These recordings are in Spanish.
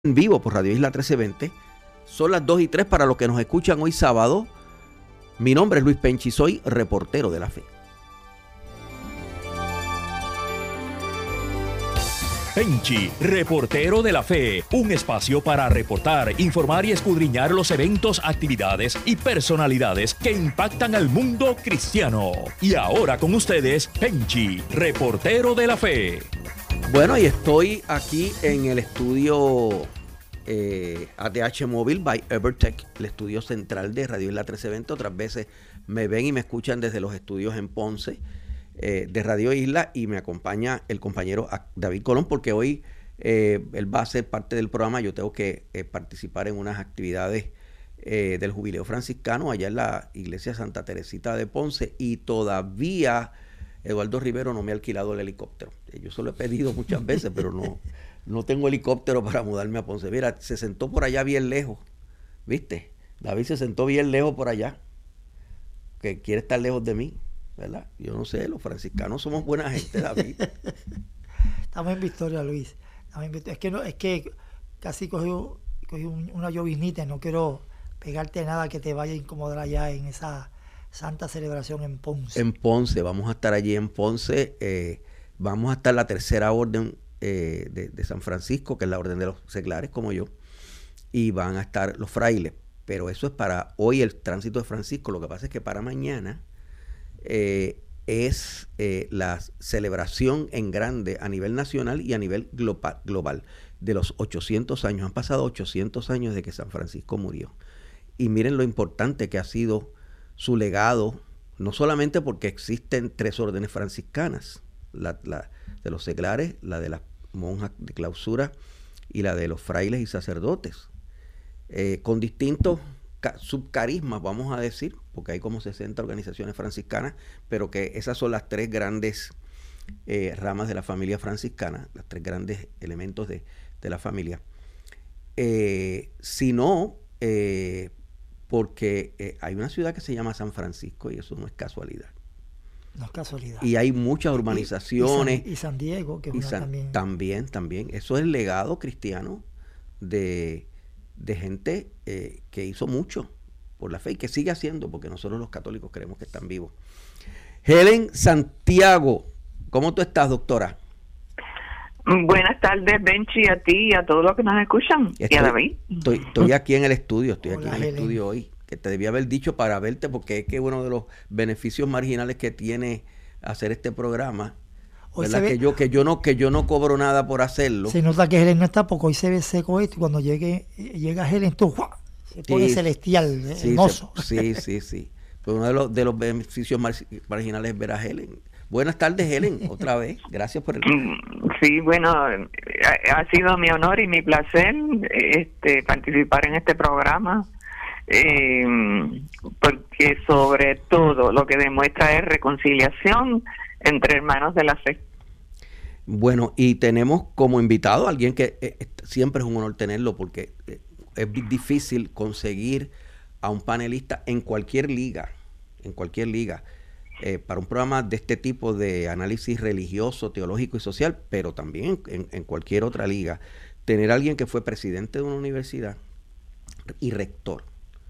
En vivo por Radio Isla 1320. Son las 2:03 para los que nos escuchan hoy sábado. Mi nombre es Luis Penchi, soy reportero de la fe. Penchi, reportero de la fe, un espacio para reportar, informar y escudriñar los eventos, actividades y personalidades que impactan al mundo cristiano. Y ahora con ustedes, Penchi, reportero de la fe. Bueno, y estoy aquí en el estudio ATH Móvil by Evertech, el estudio central de Radio Isla 1320. Otras veces me ven y me escuchan desde los estudios en Ponce de Radio Isla, y me acompaña el compañero David Colón, porque hoy él va a ser parte del programa. Yo tengo que participar en unas actividades del Jubileo Franciscano allá en la Iglesia Santa Teresita de Ponce, y todavía Eduardo Rivero no me ha alquilado el helicóptero. Yo se lo he pedido muchas veces, pero no tengo helicóptero para mudarme a Ponce. Mira, se sentó por allá bien lejos, ¿viste? David se sentó bien lejos por allá, que quiere estar lejos de mí, ¿verdad? Yo no sé, los franciscanos somos buena gente, David. Estamos en victoria, Luis. Es que casi cogí una llovinita y no quiero pegarte nada que te vaya a incomodar allá en esa santa celebración en Ponce. En Ponce, vamos a estar allí en Ponce. Vamos a estar la tercera orden de San Francisco, que es la orden de los seglares como yo, y van a estar los frailes. Pero eso es para hoy, el tránsito de Francisco. Lo que pasa es que para mañana es la celebración en grande a nivel nacional y a nivel global de los 800 años. Han pasado 800 años de que San Francisco murió. Y miren lo importante que ha sido su legado, no solamente porque existen 3 órdenes franciscanas, la de los seglares, la de las monjas de clausura y la de los frailes y sacerdotes, con distintos subcarismas, vamos a decir, porque hay como 60 organizaciones franciscanas, pero que esas son las 3 grandes ramas de la familia franciscana, los 3 grandes elementos de la familia. Sino porque hay una ciudad que se llama San Francisco, y eso no es casualidad. No es casualidad. Y hay muchas urbanizaciones. Y San Diego, que es una también. También. Eso es el legado cristiano de gente que hizo mucho por la fe y que sigue haciendo, porque nosotros los católicos creemos que están vivos. Helen Santiago, ¿cómo tú estás, doctora? Buenas tardes, Benchi, a ti y a todos los que nos escuchan. Y a David. Estoy aquí en el estudio, estudio hoy, que te debía haber dicho para verte, porque es que uno de los beneficios marginales que tiene hacer este programa, ¿verdad? Que yo no cobro nada por hacerlo. Se nota que Helen no está, porque hoy se ve seco esto, y cuando llega Helen, tú se pone celestial, hermoso. Sí. Pues uno de los beneficios marginales es ver a Helen. Buenas tardes, Helen, otra vez. Gracias por el... Sí, bueno, ha sido mi honor y mi placer participar en este programa, porque sobre todo lo que demuestra es reconciliación entre hermanos de la fe. Bueno, y tenemos como invitado a alguien que siempre es un honor tenerlo, porque es difícil conseguir a un panelista en cualquier liga, para un programa de este tipo de análisis religioso, teológico y social, pero también en cualquier otra liga. Tener a alguien que fue presidente de una universidad y rector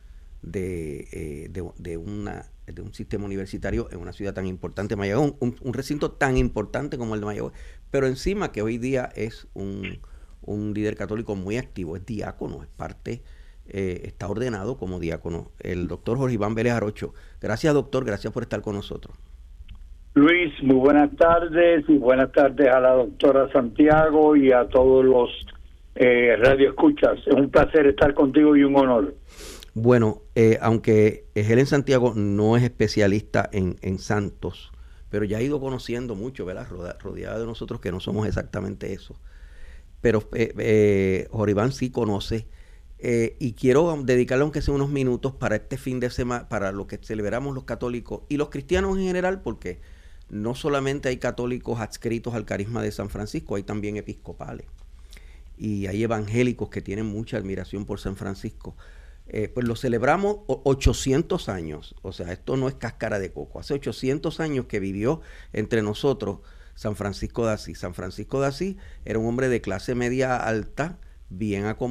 de un sistema universitario en una ciudad tan importante, Mayagüez, un recinto tan importante como el de Mayagüez, pero encima que hoy día es un líder católico muy activo, es diácono, es parte... está ordenado como diácono, el doctor Jorge Iván Vélez Arocho. Gracias, doctor, gracias por estar con nosotros. Luis, muy buenas tardes, y buenas tardes a la doctora Santiago y a todos los radioescuchas. Es un placer estar contigo y un honor. Bueno, aunque Helen Santiago no es especialista en santos, pero ya ha ido conociendo mucho, ¿verdad? Rodeada de nosotros que no somos exactamente eso. Pero Jorge Iván sí conoce. Y quiero dedicarle aunque sea unos minutos para este fin de semana, para lo que celebramos los católicos y los cristianos en general, porque no solamente hay católicos adscritos al carisma de San Francisco, hay también episcopales y hay evangélicos que tienen mucha admiración por San Francisco. Pues lo celebramos 800 años, o sea, esto no es cáscara de coco. Hace 800 años que vivió entre nosotros San Francisco de Asís. San Francisco de Asís era un hombre de clase media alta, bien acomodados.